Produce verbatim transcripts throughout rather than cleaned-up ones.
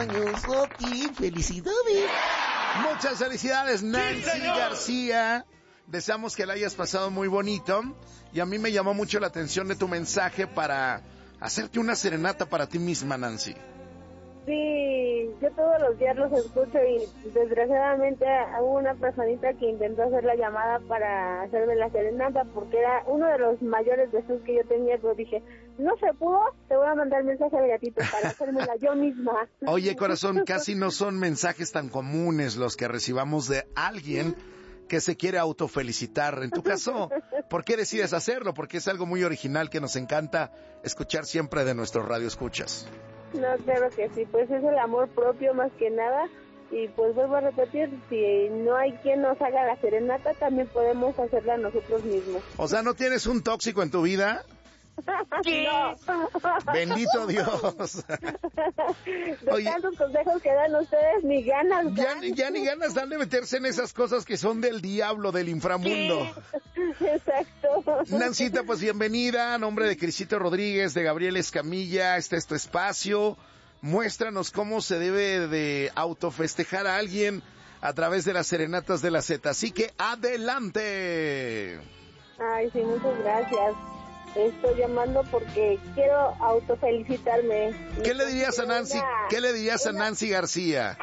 cumpleaños a ti. ¡Felicidades! Muchas felicidades, Nancy García. Deseamos que la hayas pasado muy bonito. Y a mí me llamó mucho la atención de tu mensaje para hacerte una serenata para ti misma, Nancy. Sí, yo todos los días los escucho y desgraciadamente hubo una personita que intentó hacer la llamada para hacerme la serenata porque era uno de los mayores deseos que yo tenía, pero dije, no se pudo, te voy a mandar mensaje al gatito para hacérmela yo misma. Oye, corazón, casi no son mensajes tan comunes los que recibamos de alguien que se quiere autofelicitar. En tu caso, ¿por qué decides hacerlo? Porque es algo muy original que nos encanta escuchar siempre de nuestros radioescuchas. No, claro que sí, pues es el amor propio más que nada. Y pues vuelvo a repetir, si no hay quien nos haga la serenata, también podemos hacerla nosotros mismos. O sea, ¿no tienes un tóxico en tu vida? No. Bendito Dios. De Oye, tantos consejos que dan ustedes, ni ganas ya, dan. ya ni ganas dan de meterse en esas cosas que son del diablo, del inframundo. Exacto. Nancita, pues bienvenida, a nombre de Crisito Rodríguez, de Gabriel Escamilla, este es tu espacio. Muéstranos cómo se debe de autofestejar a alguien a través de las serenatas de la Z. Así que adelante. Ay, sí, muchas gracias. Estoy llamando porque quiero autofelicitarme. ¿Qué le dirías a Nancy? Una, ¿Qué le dirías a una... Nancy García?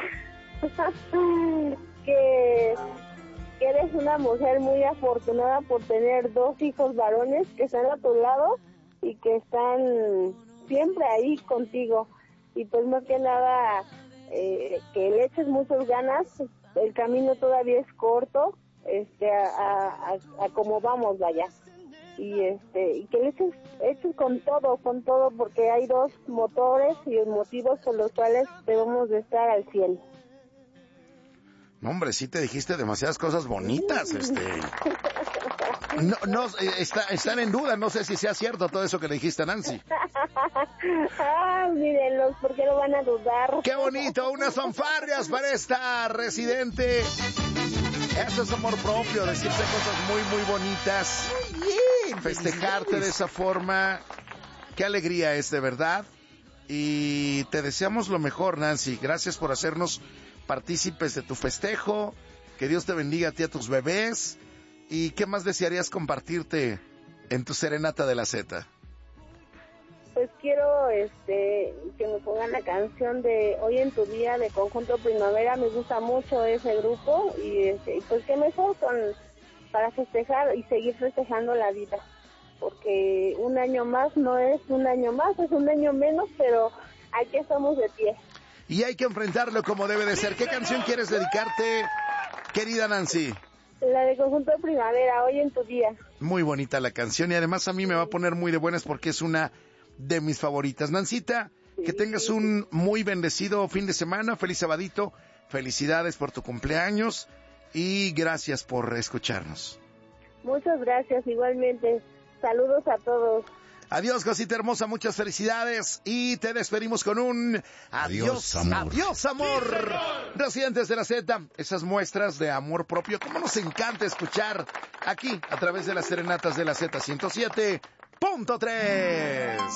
que, que eres una mujer muy afortunada por tener dos hijos varones que están a tu lado y que están siempre ahí contigo. Y pues más que nada, eh, que le eches muchas ganas, el camino todavía es corto, este, a, a, a, a como vamos, vaya. Y este, y que le eches, eches con todo, con todo, porque hay dos motores y motivos por los cuales debemos de estar al cien. No, hombre, sí te dijiste demasiadas cosas bonitas, este... No, no, está, están en duda, no sé si sea cierto todo eso que le dijiste a Nancy. Ah, mírenlos, ¿por qué lo van a dudar? ¡Qué bonito! Unas fanfarrias para esta residente. Eso es amor propio, decirte cosas muy, muy bonitas. Muy bien. Festejarte de esa forma. Qué alegría es, de verdad. Y te deseamos lo mejor, Nancy. Gracias por hacernos partícipes de tu festejo. Que Dios te bendiga a ti y a tus bebés. ¿Y qué más desearías compartirte en tu serenata de la Z? Pues quiero este que me pongan la canción de Hoy en tu día de Conjunto Primavera. Me gusta mucho ese grupo y, este, y pues que mejor con para festejar y seguir festejando la vida, porque un año más no es un año más, es un año menos, pero aquí estamos de pie. Y hay que enfrentarlo como debe de ser. ¿Qué canción quieres dedicarte, querida Nancy? La de Conjunto Primavera, Hoy en tu día. Muy bonita la canción y además a mí me va a poner muy de buenas porque es una de mis favoritas. Nancita, sí, que tengas sí, un muy bendecido fin de semana, feliz sabadito, felicidades por tu cumpleaños y gracias por escucharnos. Muchas gracias, igualmente. Saludos a todos. Adiós, cosita hermosa, muchas felicidades y te despedimos con un adiós, adiós amor. Adiós, amor. Residentes de la Z, esas muestras de amor propio, como nos encanta escuchar aquí a través de las serenatas de la Z ciento siete punto tres.